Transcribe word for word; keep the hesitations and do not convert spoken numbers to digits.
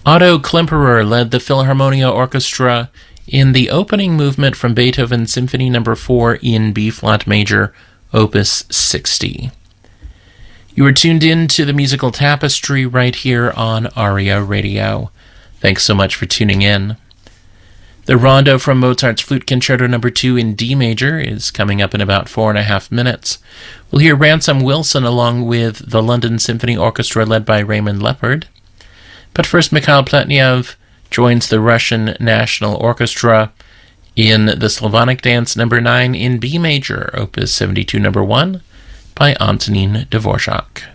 Otto Klemperer led the Philharmonia Orchestra in the opening movement from Beethoven's Symphony Number four in B-flat major, Opus sixty. You are tuned in to the Musical Tapestry right here on Aria Radio. Thanks so much for tuning in. The Rondo from Mozart's Flute Concerto Number two in D major is coming up in about four and a half minutes. We'll hear Ransom Wilson along with the London Symphony Orchestra led by Raymond Leppard. But first, Mikhail Pletnev joins the Russian National Orchestra in the Slavonic Dance Number nine in B major, Opus seventy-two Number one, by Antonin Dvorak.